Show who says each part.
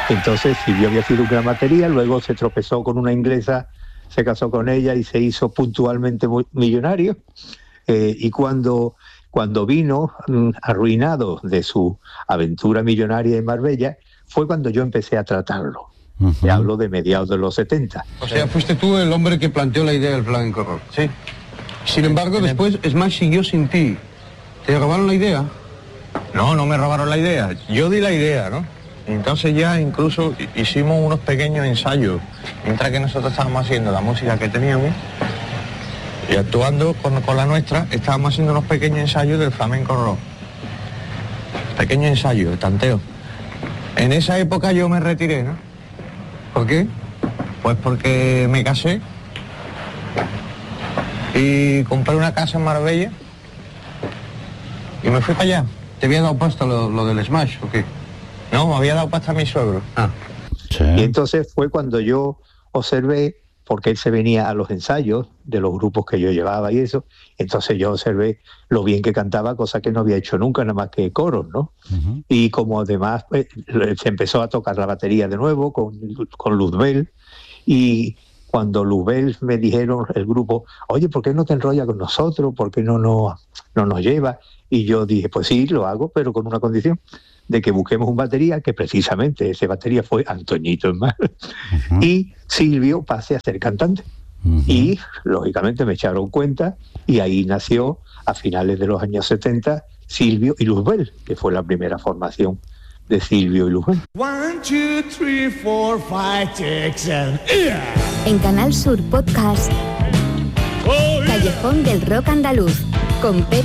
Speaker 1: Entonces Silvio había sido un gran batería, luego se tropezó con una inglesa, se casó con ella y se hizo puntualmente millonario. Y cuando vino arruinado de su aventura millonaria en Marbella, fue cuando yo empecé a tratarlo. Te hablo de mediados de los 70.
Speaker 2: O sea, fuiste tú el hombre que planteó la idea del flamenco rock. Sí. Sin embargo, después Smash siguió sin ti. ¿Te robaron la idea?
Speaker 3: No, no me robaron la idea. Yo di la idea, ¿no? Entonces ya incluso hicimos unos pequeños ensayos, mientras que nosotros estábamos haciendo la música que teníamos y actuando con la nuestra, estábamos haciendo unos pequeños ensayos del flamenco rock. Pequeños ensayos, de tanteo. En esa época yo me retiré, ¿no?
Speaker 2: ¿Por qué?
Speaker 3: Pues porque me casé y compré una casa en Marbella y me fui para allá.
Speaker 2: ¿Te había dado pasta lo del Smash o qué?
Speaker 3: No, me había dado pasta a mi suegro.
Speaker 1: Sí. Y entonces fue cuando yo observé, porque él se venía a los ensayos de los grupos que yo llevaba y eso, entonces yo observé lo bien que cantaba, cosa que no había hecho nunca, nada más que coros, ¿no? Uh-huh. Y como además se empezó a tocar la batería de nuevo con Luzbel, y cuando Luzbel me dijeron el grupo, oye, ¿por qué no te enrollas con nosotros? ¿Por qué no nos llevas? Y yo dije, pues sí, lo hago, pero con una condición, de que busquemos un batería, que precisamente ese batería fue Antoñito en mar, uh-huh. Y Silvio pase a ser cantante. Uh-huh. Y lógicamente me echaron cuenta y ahí nació a finales de los años 70 Silvio y Luzbel, que fue la primera formación de Silvio y Luzbel.
Speaker 4: 1, 2, 3, 4, 5, 6, 7.
Speaker 5: En Canal Sur Podcast, Callejón del Rock Andaluz, con Pepe